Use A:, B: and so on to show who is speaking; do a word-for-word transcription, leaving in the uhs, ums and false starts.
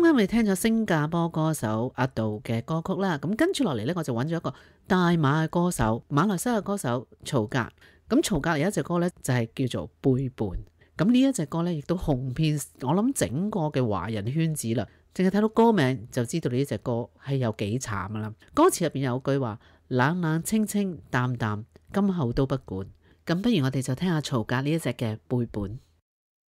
A: 啱你聽咗新加坡歌手阿杜嘅歌曲啦，咁跟住落嚟呢，我就揾咗一個大馬嘅歌手，馬來西亞歌手曹格。咁曹格有一隻歌呢，就係叫做背叛。咁呢一隻歌呢，亦都紅遍我諗整個嘅華人圈子啦。淨係睇到歌名就知道呢隻歌係有幾慘噶啦。歌詞入邊有句話：冷冷清清淡淡，今後都不管。咁不如我哋就聽下曹格呢一隻嘅背叛。